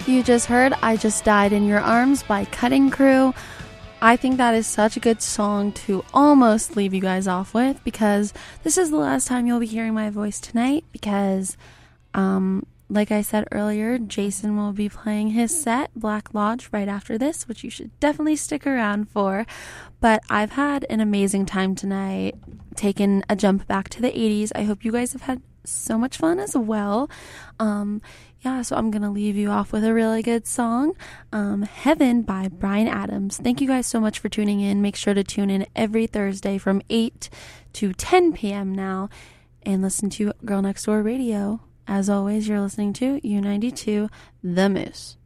You just heard I Just Died in Your Arms by Cutting Crew. I think that is such a good song to almost leave you guys off with, because this is the last time you'll be hearing my voice tonight, because like I said earlier, Jason will be playing his set, Black Lodge, right after this, which you should definitely stick around for. But I've had an amazing time tonight, taking a jump back to the 80s. I hope you guys have had so much fun as well. So I'm gonna leave you off with a really good song, Heaven by Bryan Adams. Thank you guys so much for tuning in. Make sure to tune in every Thursday from 8 to 10 p.m. now and listen to Girl Next Door Radio. As always, you're listening to U92 The Moose.